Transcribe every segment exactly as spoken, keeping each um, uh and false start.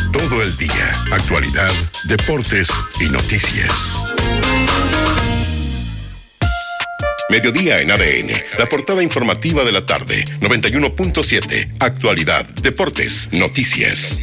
todo el día. Actualidad, deportes y noticias. Mediodía en A D N, la portada informativa de la tarde, noventa y uno punto siete. Actualidad, deportes, noticias.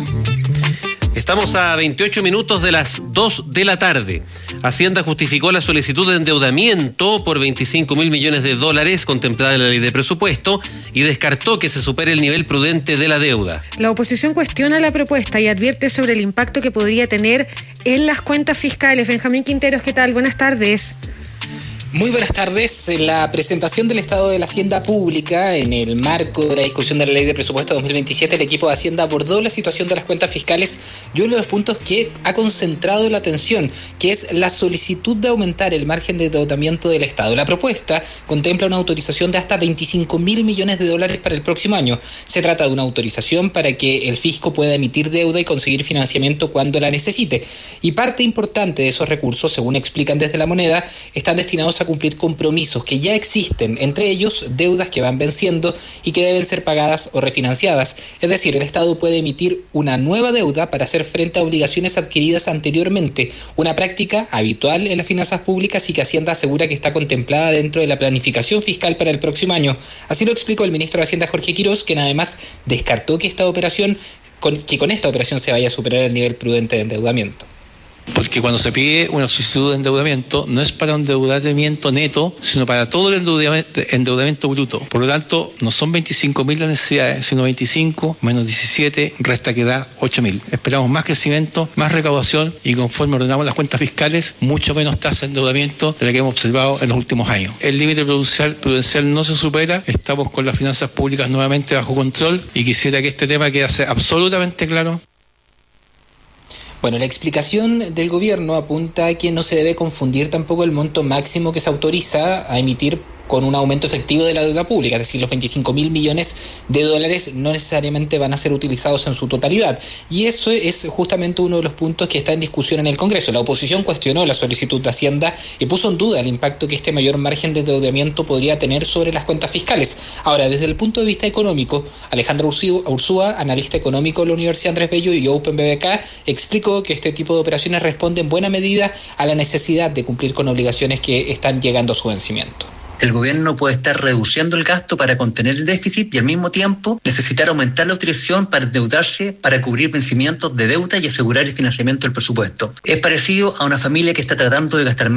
Estamos a veintiocho minutos de las dos de la tarde. Hacienda justificó la solicitud de endeudamiento por veinticinco mil millones de dólares contemplada en la ley de presupuesto y descartó que se supere el nivel prudente de la deuda. La oposición cuestiona la propuesta y advierte sobre el impacto que podría tener en las cuentas fiscales. Benjamín Quinteros, ¿qué tal? Buenas tardes. Muy buenas tardes. En la presentación del Estado de la Hacienda Pública, en el marco de la discusión de la Ley de Presupuesto dos mil veintisiete, el equipo de Hacienda abordó la situación de las cuentas fiscales y uno de los puntos que ha concentrado la atención, que es la solicitud de aumentar el margen de endeudamiento del Estado. La propuesta contempla una autorización de hasta veinticinco mil millones de dólares para el próximo año. Se trata de una autorización para que el fisco pueda emitir deuda y conseguir financiamiento cuando la necesite. Y parte importante de esos recursos, según explican desde la moneda, están destinados a cumplir compromisos que ya existen, entre ellos deudas que van venciendo y que deben ser pagadas o refinanciadas. Es decir, el Estado puede emitir una nueva deuda para hacer frente a obligaciones adquiridas anteriormente, una práctica habitual en las finanzas públicas y que Hacienda asegura que está contemplada dentro de la planificación fiscal para el próximo año. Así lo explicó el ministro de Hacienda, Jorge Quiroz, quien además descartó que esta operación, que con esta operación se vaya a superar el nivel prudente de endeudamiento. Porque cuando se pide una solicitud de endeudamiento, no es para un endeudamiento neto, sino para todo el endeudamiento, endeudamiento bruto. Por lo tanto, no son veinticinco mil las necesidades, sino veinticinco menos diecisiete, resta que da ocho mil. Esperamos más crecimiento, más recaudación y conforme ordenamos las cuentas fiscales, mucho menos tasa de endeudamiento de la que hemos observado en los últimos años. El límite prudencial, prudencial no se supera, estamos con las finanzas públicas nuevamente bajo control y quisiera que este tema quede absolutamente claro. Bueno, la explicación del gobierno apunta a que no se debe confundir tampoco el monto máximo que se autoriza a emitir con un aumento efectivo de la deuda pública, es decir, los veinticinco mil millones de dólares no necesariamente van a ser utilizados en su totalidad. Y eso es justamente uno de los puntos que está en discusión en el Congreso. La oposición cuestionó la solicitud de Hacienda y puso en duda el impacto que este mayor margen de endeudamiento podría tener sobre las cuentas fiscales. Ahora, desde el punto de vista económico, Alejandro Ursúa, analista económico de la Universidad Andrés Bello y Open B B K, explicó que este tipo de operaciones responde en buena medida a la necesidad de cumplir con obligaciones que están llegando a su vencimiento. El gobierno puede estar reduciendo el gasto para contener el déficit y al mismo tiempo necesitar aumentar la utilización para endeudarse, para cubrir vencimientos de deuda y asegurar el financiamiento del presupuesto. Es parecido a una familia que está tratando de gastar